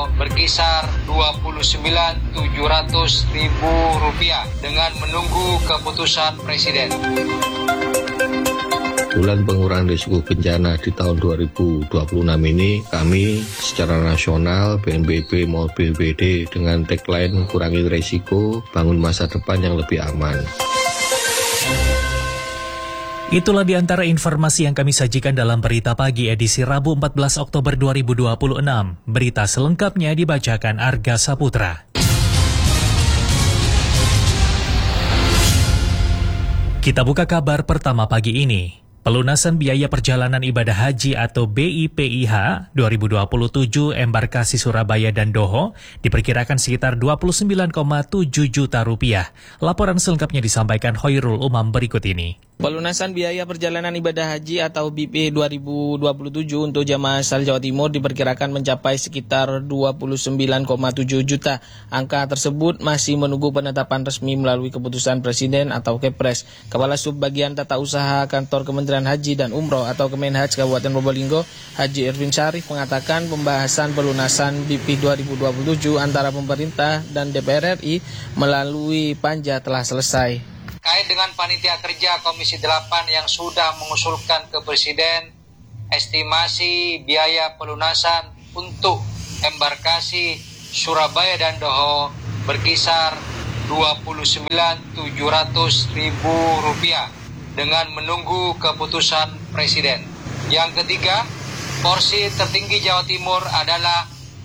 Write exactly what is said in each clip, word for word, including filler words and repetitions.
Doho berkisar dua puluh sembilan juta tujuh ratus ribu rupiah dengan menunggu keputusan Presiden. Bulan pengurangan risiko bencana di tahun dua ribu dua puluh enam ini, kami secara nasional B N P B maupun B P B D dengan tagline kurangi risiko, bangun masa depan yang lebih aman. Itulah di antara informasi yang kami sajikan dalam Berita Pagi edisi Rabu empat belas Oktober dua ribu dua puluh enam. Berita selengkapnya dibacakan Arga Saputra. Kita buka kabar pertama pagi ini. Pelunasan biaya perjalanan ibadah haji atau B I P I H dua ribu dua puluh tujuh embarkasi Surabaya dan Doho diperkirakan sekitar dua puluh sembilan koma tujuh juta rupiah. Laporan selengkapnya disampaikan Hoirul Umam berikut ini. Pelunasan biaya perjalanan ibadah haji atau B I P I dua ribu dua puluh tujuh untuk jamaah asal Jawa Timur diperkirakan mencapai sekitar dua puluh sembilan koma tujuh juta. Angka tersebut masih menunggu penetapan resmi melalui keputusan Presiden atau Kepres. Kepala Subbagian Tata Usaha Kantor Kementerian Haji dan Umroh atau Kemenhaj Kabupaten Probolinggo, Haji Ervin Syarif mengatakan pembahasan pelunasan B I P I dua ribu dua puluh tujuh antara pemerintah dan D P R R I melalui Panja telah selesai. Terkait dengan panitia kerja Komisi delapan yang sudah mengusulkan ke Presiden estimasi biaya pelunasan untuk embarkasi Surabaya dan Doho berkisar dua puluh sembilan juta tujuh ratus ribu rupiah dengan menunggu keputusan Presiden. Yang ketiga, porsi tertinggi Jawa Timur adalah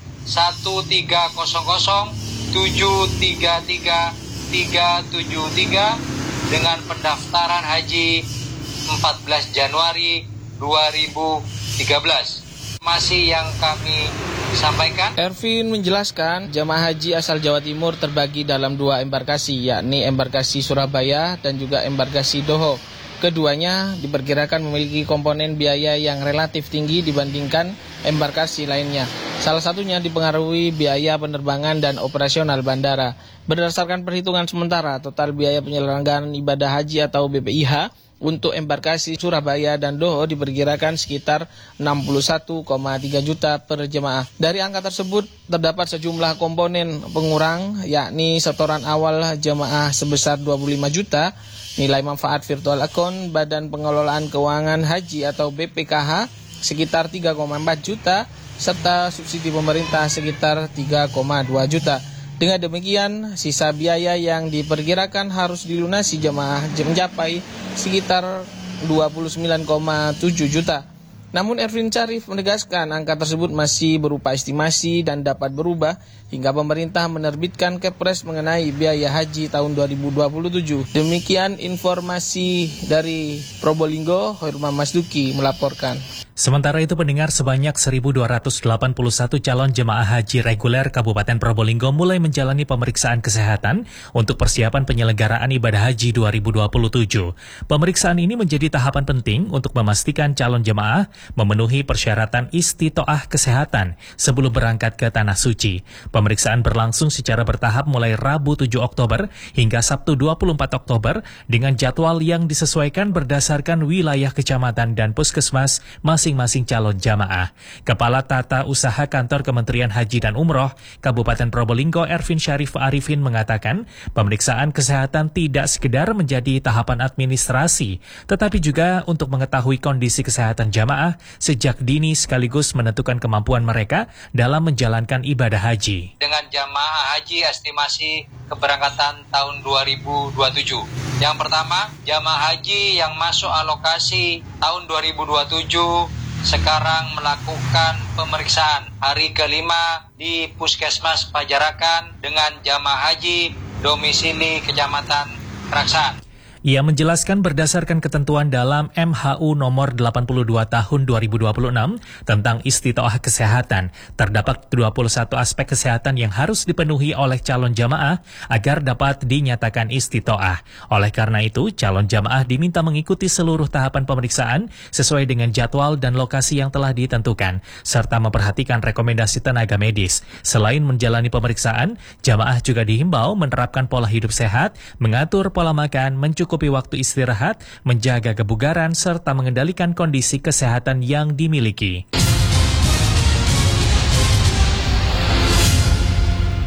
satu tiga nol nol tujuh tiga tiga tiga tujuh tiga dengan pendaftaran haji empat belas Januari dua ribu tiga belas. Masih yang kami sampaikan. Ervin menjelaskan jamaah haji asal Jawa Timur terbagi dalam dua embarkasi, yakni embarkasi Surabaya dan juga embarkasi Doho. Keduanya diperkirakan memiliki komponen biaya yang relatif tinggi dibandingkan embarkasi lainnya. Salah satunya dipengaruhi biaya penerbangan dan operasional bandara. Berdasarkan perhitungan sementara, total biaya penyelenggaraan ibadah haji atau B P I H untuk embarkasi Surabaya dan Doho diperkirakan sekitar enam puluh satu koma tiga juta per jemaah. Dari angka tersebut terdapat sejumlah komponen pengurang, yakni setoran awal jemaah sebesar dua puluh lima juta, nilai manfaat virtual account Badan Pengelolaan Keuangan Haji atau B P K H sekitar tiga koma empat juta, serta subsidi pemerintah sekitar tiga koma dua juta. Dengan demikian, sisa biaya yang diperkirakan harus dilunasi jemaah mencapai sekitar dua puluh sembilan koma tujuh juta. Namun Ervin Syarif menegaskan angka tersebut masih berupa estimasi dan dapat berubah hingga pemerintah menerbitkan Kepres mengenai biaya haji tahun dua ribu dua puluh tujuh. Demikian informasi dari Probolinggo, Hoirul Masduki melaporkan. Sementara itu pendengar sebanyak seribu dua ratus delapan puluh satu calon jemaah haji reguler Kabupaten Probolinggo mulai menjalani pemeriksaan kesehatan untuk persiapan penyelenggaraan ibadah haji dua ribu dua puluh tujuh. Pemeriksaan ini menjadi tahapan penting untuk memastikan calon jemaah memenuhi persyaratan istitoah kesehatan sebelum berangkat ke Tanah Suci. Pemeriksaan berlangsung secara bertahap mulai Rabu tujuh Oktober hingga Sabtu dua puluh empat Oktober dengan jadwal yang disesuaikan berdasarkan wilayah kecamatan dan puskesmas masing-masing calon jamaah. Kepala Tata Usaha Kantor Kementerian Haji dan Umroh Kabupaten Probolinggo Ervin Syarif Arifin mengatakan pemeriksaan kesehatan tidak sekedar menjadi tahapan administrasi, tetapi juga untuk mengetahui kondisi kesehatan jamaah sejak dini sekaligus menentukan kemampuan mereka dalam menjalankan ibadah haji. Dengan jamaah haji estimasi keberangkatan tahun dua ribu dua puluh tujuh. Yang pertama, jamaah haji yang masuk alokasi tahun dua ribu dua puluh tujuh sekarang melakukan pemeriksaan hari kelima di Puskesmas Pajarakan dengan jamaah haji domisili Kecamatan Keraksaan. Ia menjelaskan berdasarkan ketentuan dalam M H U nomor delapan puluh dua tahun dua ribu dua puluh enam tentang istitoah kesehatan, terdapat dua puluh satu aspek kesehatan yang harus dipenuhi oleh calon jamaah agar dapat dinyatakan istitoah. Oleh karena itu, calon jamaah diminta mengikuti seluruh tahapan pemeriksaan sesuai dengan jadwal dan lokasi yang telah ditentukan, serta memperhatikan rekomendasi tenaga medis. Selain menjalani pemeriksaan, jamaah juga dihimbau menerapkan pola hidup sehat, mengatur pola makan, mencukupi waktu istirahat, menjaga kebugaran, serta mengendalikan kondisi kesehatan yang dimiliki.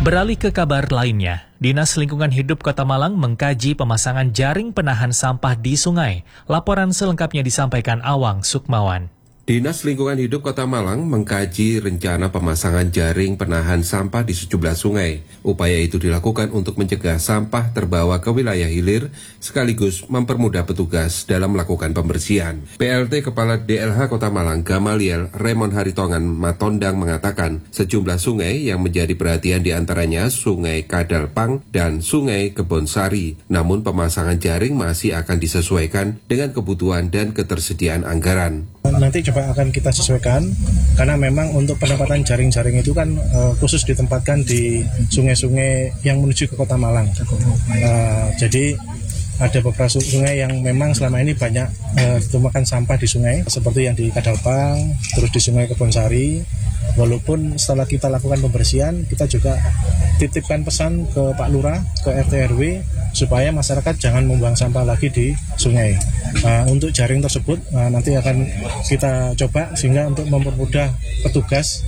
Beralih ke kabar lainnya, Dinas Lingkungan Hidup Kota Malang mengkaji pemasangan jaring penahan sampah di sungai. Laporan selengkapnya disampaikan Awang Sukmawan. Dinas Lingkungan Hidup Kota Malang mengkaji rencana pemasangan jaring penahan sampah di sejumlah sungai. Upaya itu dilakukan untuk mencegah sampah terbawa ke wilayah hilir, sekaligus mempermudah petugas dalam melakukan pembersihan. P L T Kepala D L H Kota Malang Gamaliel Raymond Haritongan Matondang mengatakan sejumlah sungai yang menjadi perhatian diantaranya Sungai Kadalpang dan Sungai Kebonsari. Namun pemasangan jaring masih akan disesuaikan dengan kebutuhan dan ketersediaan anggaran. Nanti coba akan kita sesuaikan, karena memang untuk penempatan jaring-jaring itu kan uh, khusus ditempatkan di sungai-sungai yang menuju ke Kota Malang. Uh, jadi ada beberapa sungai yang memang selama ini banyak uh, ditemukan sampah di sungai, seperti yang di Kadalpang, terus di Sungai Kebonsari. Walaupun setelah kita lakukan pembersihan, kita juga titipkan pesan ke Pak Lurah, ke R T R W, supaya masyarakat jangan membuang sampah lagi di sungai. Nah, untuk jaring tersebut nah, nanti akan kita coba sehingga untuk mempermudah petugas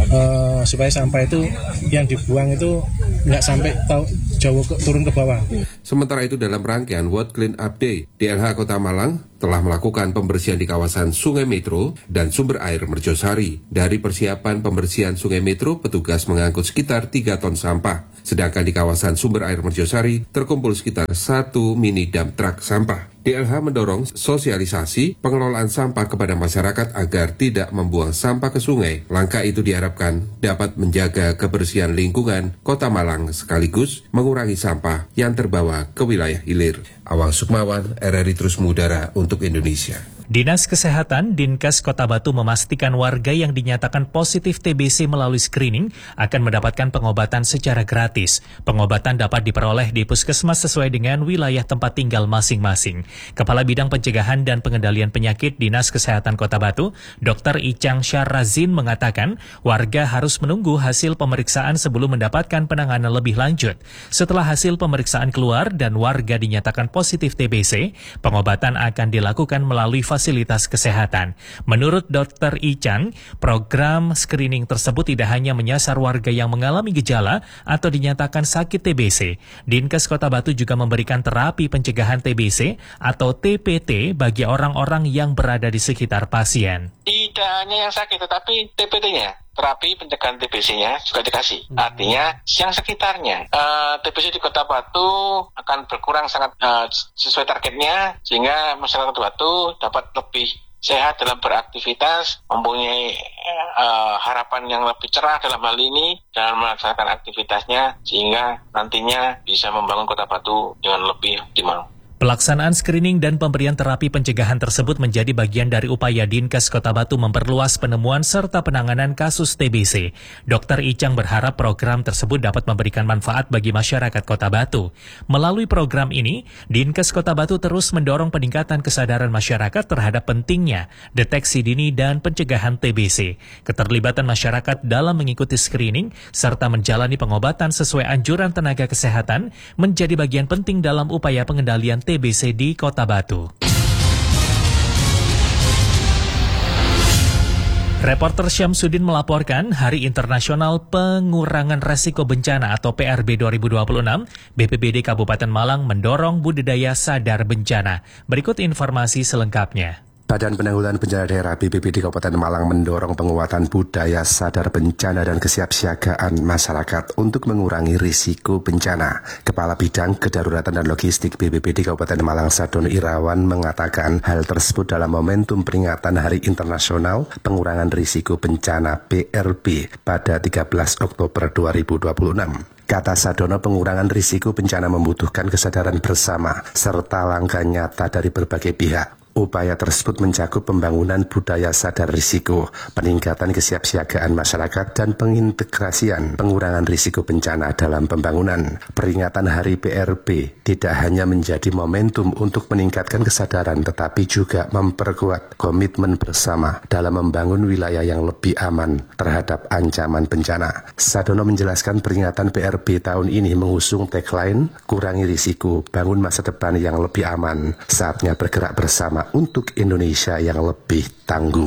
uh, supaya sampah itu yang dibuang itu nggak sampai tahu, jauh ke, turun ke bawah. Sementara itu dalam rangkaian World Clean Up Day, D L H Kota Malang telah melakukan pembersihan di kawasan Sungai Metro dan sumber air Merjosari. Dari persiapan pembersihan Sungai Metro, petugas mengangkut sekitar tiga ton sampah. Sedangkan di kawasan sumber air Merjosari terkumpul sekitar satu mini dump truck sampah. D L H mendorong sosialisasi pengelolaan sampah kepada masyarakat agar tidak membuang sampah ke sungai. Langkah itu diharapkan dapat menjaga kebersihan lingkungan Kota Malang sekaligus mengurangi sampah yang terbawa ke wilayah hilir. Awang Sukmawan, R R I Terus Mengudara untuk Indonesia. Dinas Kesehatan Dinkes Kota Batu memastikan warga yang dinyatakan positif T B C melalui screening akan mendapatkan pengobatan secara gratis. Pengobatan dapat diperoleh di puskesmas sesuai dengan wilayah tempat tinggal masing-masing. Kepala Bidang Pencegahan dan Pengendalian Penyakit Dinas Kesehatan Kota Batu, Dokter Icang Syarrazin mengatakan warga harus menunggu hasil pemeriksaan sebelum mendapatkan penanganan lebih lanjut. Setelah hasil pemeriksaan keluar dan warga dinyatakan positif T B C, pengobatan akan dilakukan melalui fasilitas kesehatan. Menurut Dokter Icang, program screening tersebut tidak hanya menyasar warga yang mengalami gejala atau dinyatakan sakit T B C. Dinkes Kota Batu juga memberikan terapi pencegahan T B C atau T P T bagi orang-orang yang berada di sekitar pasien. Tidak hanya yang sakit, tetapi T P T-nya, terapi pencegahan T B C-nya juga dikasih. Artinya yang sekitarnya, uh, T B C di Kota Batu akan berkurang sangat uh, sesuai targetnya, sehingga masyarakat Kota Batu dapat lebih sehat dalam beraktivitas, mempunyai uh, harapan yang lebih cerah dalam hal ini dalam melaksanakan aktivitasnya, sehingga nantinya bisa membangun Kota Batu dengan lebih optimal. Pelaksanaan screening dan pemberian terapi pencegahan tersebut menjadi bagian dari upaya Dinkes Kota Batu memperluas penemuan serta penanganan kasus T B C. Dokter Icang berharap program tersebut dapat memberikan manfaat bagi masyarakat Kota Batu. Melalui program ini, Dinkes Kota Batu terus mendorong peningkatan kesadaran masyarakat terhadap pentingnya deteksi dini dan pencegahan T B C, keterlibatan masyarakat dalam mengikuti screening, serta menjalani pengobatan sesuai anjuran tenaga kesehatan menjadi bagian penting dalam upaya pengendalian T B C di Kota Batu. Reporter Syamsuddin melaporkan Hari Internasional Pengurangan Resiko Bencana atau P R B dua ribu dua puluh enam, B P B D Kabupaten Malang mendorong budidaya sadar bencana. Berikut informasi selengkapnya. Badan Penanggulangan Bencana Daerah B P B D Kabupaten Malang mendorong penguatan budaya sadar bencana dan kesiapsiagaan masyarakat untuk mengurangi risiko bencana. Kepala Bidang Kedaruratan dan Logistik B P B D Kabupaten Malang Sadono Irawan mengatakan hal tersebut dalam momentum peringatan Hari Internasional Pengurangan Risiko Bencana P R B pada tiga belas Oktober dua ribu dua puluh enam. Kata Sadono, pengurangan risiko bencana membutuhkan kesadaran bersama serta langkah nyata dari berbagai pihak. Upaya tersebut mencakup pembangunan budaya sadar risiko, peningkatan kesiapsiagaan masyarakat, dan pengintegrasian pengurangan risiko bencana dalam pembangunan. Peringatan Hari P R B tidak hanya menjadi momentum untuk meningkatkan kesadaran, tetapi juga memperkuat komitmen bersama dalam membangun wilayah yang lebih aman terhadap ancaman bencana. Sadono menjelaskan peringatan P R B tahun ini mengusung tagline, kurangi risiko, bangun masa depan yang lebih aman, saatnya bergerak bersama untuk Indonesia yang lebih tangguh.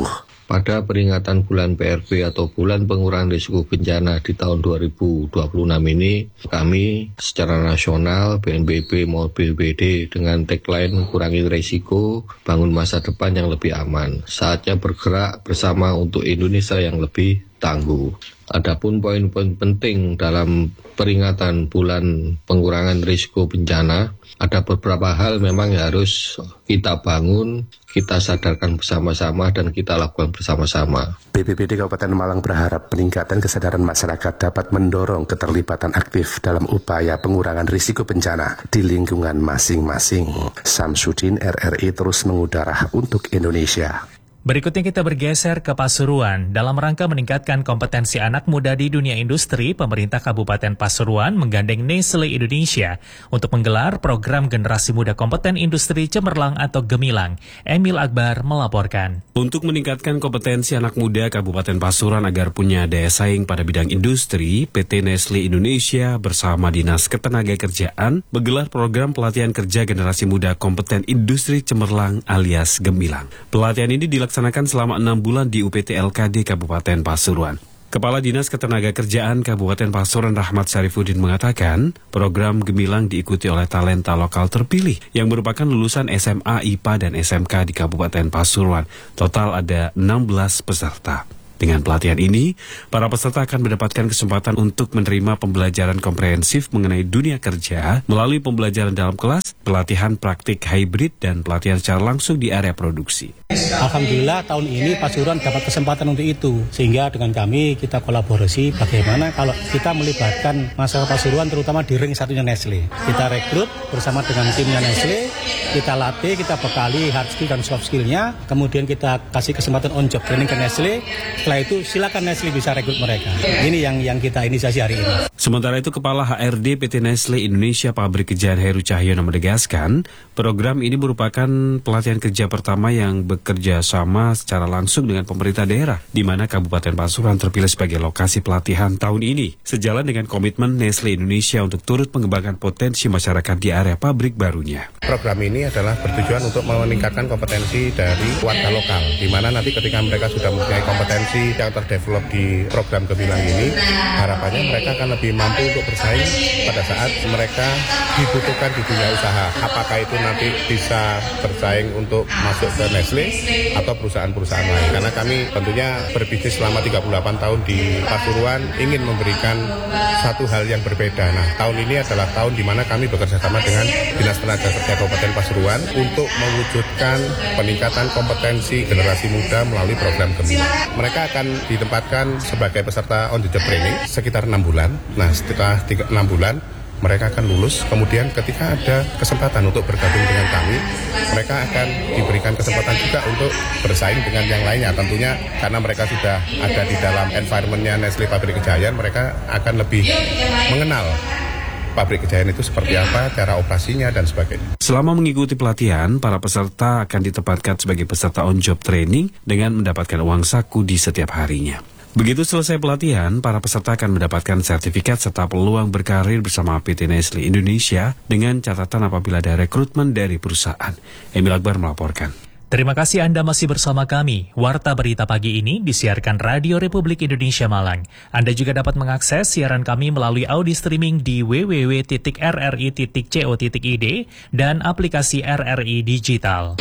Pada peringatan bulan P R B atau bulan pengurangan risiko bencana di tahun dua ribu dua puluh enam ini, kami secara nasional, B N B P maupun B P B D dengan tagline kurangi risiko, bangun masa depan yang lebih aman. Saatnya bergerak bersama untuk Indonesia yang lebih tangguh. Adapun poin-poin penting dalam peringatan bulan pengurangan risiko bencana, ada beberapa hal memang harus kita bangun, kita sadarkan bersama-sama dan kita lakukan bersama-sama. B P B D Kabupaten Malang berharap peningkatan kesadaran masyarakat dapat mendorong keterlibatan aktif dalam upaya pengurangan risiko bencana di lingkungan masing-masing. Samsudin R R I terus mengudara untuk Indonesia. Berikutnya kita bergeser ke Pasuruan. Dalam rangka meningkatkan kompetensi anak muda di dunia industri, pemerintah Kabupaten Pasuruan menggandeng Nestle Indonesia untuk menggelar program Generasi Muda Kompeten Industri Cemerlang atau Gemilang. Emil Akbar melaporkan. Untuk meningkatkan kompetensi anak muda Kabupaten Pasuruan agar punya daya saing pada bidang industri, P T Nestle Indonesia bersama Dinas Ketenagakerjaan menggelar program pelatihan kerja Generasi Muda Kompeten Industri Cemerlang alias Gemilang. Pelatihan ini dilaksanakan Dilaksanakan selama enam bulan di U P T L K D Kabupaten Pasuruan. Kepala Dinas Ketenagakerjaan Kabupaten Pasuruan Rahmat Syarifuddin mengatakan, program Gemilang diikuti oleh talenta lokal terpilih yang merupakan lulusan S M A, I P A, dan S M K di Kabupaten Pasuruan. Total ada enam belas peserta. Dengan pelatihan ini, para peserta akan mendapatkan kesempatan untuk menerima pembelajaran komprehensif mengenai dunia kerja melalui pembelajaran dalam kelas, pelatihan praktik hybrid, dan pelatihan secara langsung di area produksi. Alhamdulillah tahun ini Pasuruan dapat kesempatan untuk itu, sehingga dengan kami kita kolaborasi bagaimana kalau kita melibatkan masyarakat Pasuruan terutama di ring satunya Nestle. Kita rekrut bersama dengan timnya Nestle, kita latih, kita bekali hard skill dan soft skillnya, kemudian kita kasih kesempatan on job training ke Nestle. Setelah itu silakan Nestle bisa rekrut mereka. Ini yang yang kita inisiasi hari ini. Sementara itu Kepala H R D P T Nestle Indonesia Pabrik Kejayaan Heru Cahyono menegaskan, program ini merupakan pelatihan kerja pertama yang bekerja sama secara langsung dengan pemerintah daerah, di mana Kabupaten Pasuruan terpilih sebagai lokasi pelatihan tahun ini, sejalan dengan komitmen Nestle Indonesia untuk turut mengembangkan potensi masyarakat di area pabrik barunya. Program ini adalah bertujuan untuk meningkatkan kompetensi dari warga lokal, di mana nanti ketika mereka sudah mempunyai kompetensi yang terdevelop di program Gemilang ini, harapannya mereka akan lebih mampu untuk bersaing pada saat mereka dibutuhkan di dunia usaha. Apakah itu nanti bisa bersaing untuk masuk ke Nestle atau perusahaan-perusahaan lain. Karena kami tentunya berbisnis selama tiga puluh delapan tahun di Pasuruan, ingin memberikan satu hal yang berbeda. Nah, tahun ini adalah tahun di mana kami bekerja sama dengan Dinas Tenaga Kabupaten Pasuruan untuk mewujudkan peningkatan kompetensi generasi muda melalui program Gemilang. Mereka akan ditempatkan sebagai peserta on the job training sekitar enam bulan. Nah, setelah enam bulan mereka akan lulus, kemudian ketika ada kesempatan untuk bergabung dengan kami, mereka akan diberikan kesempatan juga untuk bersaing dengan yang lainnya. Tentunya karena mereka sudah ada di dalam environment-nya Nestle Pabrik Kejayaan, mereka akan lebih mengenal pabrik kejayaan itu seperti apa, cara operasinya, dan sebagainya. Selama mengikuti pelatihan, para peserta akan ditempatkan sebagai peserta on-job training dengan mendapatkan uang saku di setiap harinya. Begitu selesai pelatihan, para peserta akan mendapatkan sertifikat serta peluang berkarir bersama P T Nestle Indonesia dengan catatan apabila ada rekrutmen dari perusahaan. Emil Akbar melaporkan. Terima kasih Anda masih bersama kami. Warta Berita Pagi ini disiarkan Radio Republik Indonesia Malang. Anda juga dapat mengakses siaran kami melalui audio streaming di w w w titik r r i titik co titik i d dan aplikasi R R I Digital.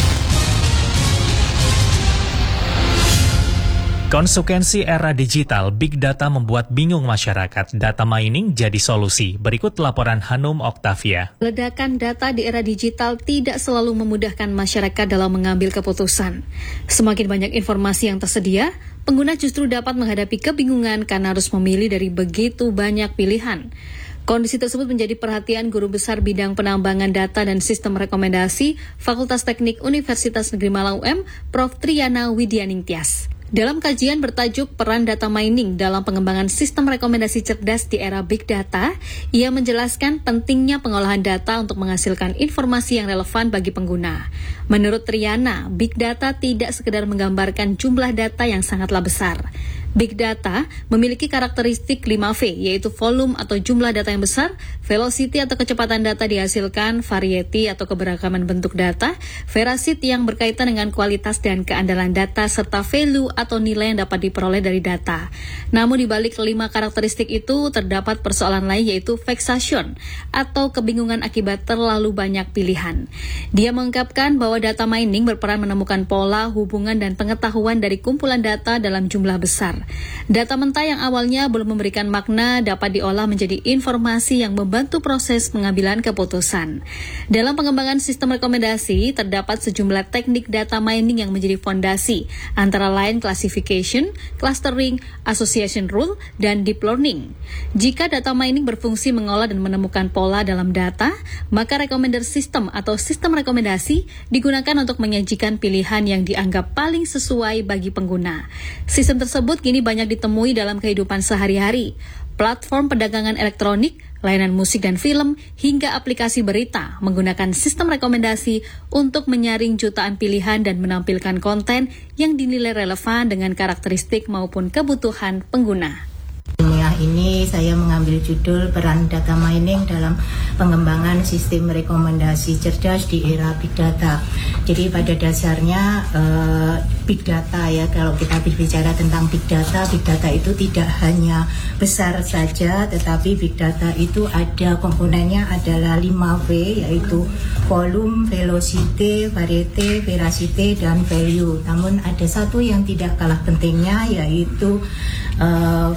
Konsekuensi era digital, big data membuat bingung masyarakat. Data mining jadi solusi. Berikut laporan Hanum Oktavia. Ledakan data di era digital tidak selalu memudahkan masyarakat dalam mengambil keputusan. Semakin banyak informasi yang tersedia, pengguna justru dapat menghadapi kebingungan karena harus memilih dari begitu banyak pilihan. Kondisi tersebut menjadi perhatian Guru Besar Bidang Penambangan Data dan Sistem Rekomendasi Fakultas Teknik Universitas Negeri Malang U M, Profesor Triana Widyaning Tias. Dalam kajian bertajuk Peran Data Mining dalam Pengembangan Sistem Rekomendasi Cerdas di Era Big Data, ia menjelaskan pentingnya pengolahan data untuk menghasilkan informasi yang relevan bagi pengguna. Menurut Triana, Big Data tidak sekedar menggambarkan jumlah data yang sangatlah besar. Big Data memiliki karakteristik lima V, yaitu volume atau jumlah data yang besar, velocity atau kecepatan data dihasilkan, variety atau keberagaman bentuk data, veracity yang berkaitan dengan kualitas dan keandalan data, serta value atau nilai yang dapat diperoleh dari data. Namun di balik kelima karakteristik itu terdapat persoalan lain, yaitu vexation atau kebingungan akibat terlalu banyak pilihan. Dia mengungkapkan bahwa data mining berperan menemukan pola, hubungan, dan pengetahuan dari kumpulan data dalam jumlah besar. Data mentah yang awalnya belum memberikan makna dapat diolah menjadi informasi yang membantu proses pengambilan keputusan. Dalam pengembangan sistem rekomendasi, terdapat sejumlah teknik data mining yang menjadi fondasi, antara lain classification, clustering, association rule, dan deep learning. Jika data mining berfungsi mengolah dan menemukan pola dalam data, maka recommender system atau sistem rekomendasi digunakan untuk menyajikan pilihan yang dianggap paling sesuai bagi pengguna. Sistem tersebut kini banyak ditemui dalam kehidupan sehari-hari. Platform perdagangan elektronik, layanan musik dan film, hingga aplikasi berita menggunakan sistem rekomendasi untuk menyaring jutaan pilihan dan menampilkan konten yang dinilai relevan dengan karakteristik maupun kebutuhan pengguna. Ilmiah ini saya mengambil judul peran data mining dalam pengembangan sistem rekomendasi cerdas di era big data. Jadi pada dasarnya uh, big data ya, kalau kita berbicara tentang big data, big data itu tidak hanya besar saja, tetapi big data itu ada komponennya adalah lima V, yaitu volume, velocity, variety, veracity, dan value. Namun ada satu yang tidak kalah pentingnya, yaitu uh,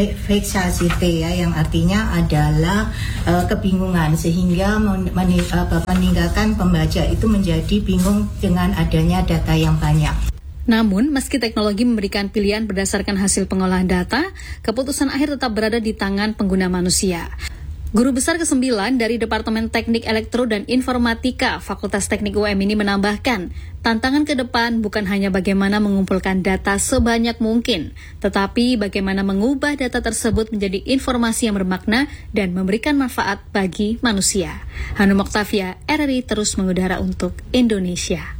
vexation ya, yang artinya adalah uh, kebingungan, sehingga men- uh, meninggalkan pembaca itu menjadi bingung dengan adanya data yang banyak. Namun, meski teknologi memberikan pilihan berdasarkan hasil pengolahan data, keputusan akhir tetap berada di tangan pengguna manusia. Guru besar kesembilan dari Departemen Teknik Elektro dan Informatika Fakultas Teknik U M ini menambahkan, tantangan ke depan bukan hanya bagaimana mengumpulkan data sebanyak mungkin, tetapi bagaimana mengubah data tersebut menjadi informasi yang bermakna dan memberikan manfaat bagi manusia. Hanum Oktavia, R R I terus mengudara untuk Indonesia.